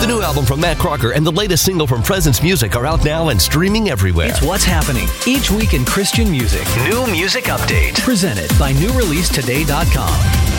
The new album from Matt Crocker and the latest single from Presence Music are out now and streaming everywhere. It's what's happening each week in Christian music. New music update. Presented by NewReleaseToday.com.